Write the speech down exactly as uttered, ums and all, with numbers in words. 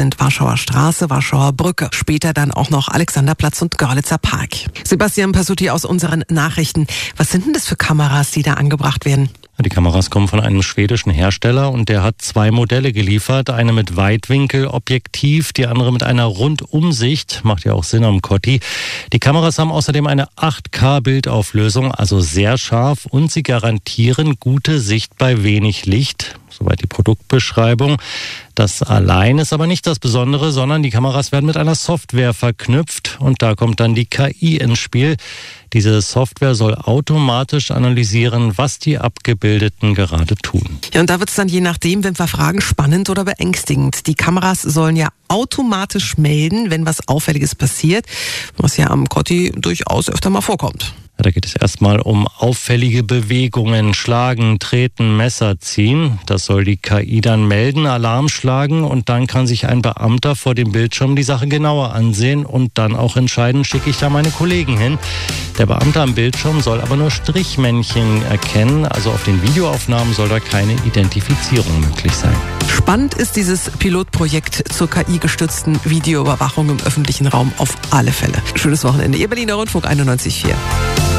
sind Warschauer Straße, Warschauer Brücke. Später dann auch noch Alexanderplatz und Görlitzer Park. Sebastian Passuti aus unseren Nachrichten. Was sind denn das für Kameras, die da angebracht werden? Die Kameras kommen von einem schwedischen Hersteller und der hat zwei Modelle geliefert. Eine mit Weitwinkelobjektiv, die andere mit einer Rundumsicht. Macht ja auch Sinn am Kotti. Die Kameras haben außerdem eine acht K Bildauflösung, also sehr scharf, und sie garantieren gute Sicht bei wenig Licht. Soweit die Produktbeschreibung. Das allein ist aber nicht das Besondere, sondern die Kameras werden mit einer Software verknüpft und da kommt dann die K I ins Spiel. Diese Software soll automatisch analysieren, was die Abgebildeten gerade tun. Ja, und da wird es dann je nachdem, wenn wir fragen, spannend oder beängstigend. Die Kameras sollen ja automatisch melden, wenn was Auffälliges passiert, was ja am Kotti durchaus öfter mal vorkommt. Da geht es erstmal um auffällige Bewegungen, Schlagen, Treten, Messer ziehen. Das soll die K I dann melden, Alarm schlagen und dann kann sich ein Beamter vor dem Bildschirm die Sache genauer ansehen und dann auch entscheiden, schicke ich da meine Kollegen hin. Der Beamte am Bildschirm soll aber nur Strichmännchen erkennen, also auf den Videoaufnahmen soll da keine Identifizierung möglich sein. Spannend ist dieses Pilotprojekt zur K I-gestützten Videoüberwachung im öffentlichen Raum auf alle Fälle. Schönes Wochenende. Ihr Berliner Rundfunk einundneunzig Komma vier.